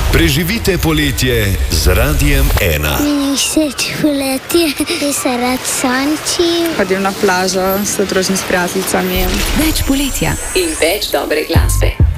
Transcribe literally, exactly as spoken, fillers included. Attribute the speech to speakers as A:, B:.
A: Preživite poletje z Radiem ena.
B: Meni všeč poletje, ker se rad sončim.
C: Hodim na plažo, se družim s prijateljicami.
D: Več poletja
E: in več dobre glasbe.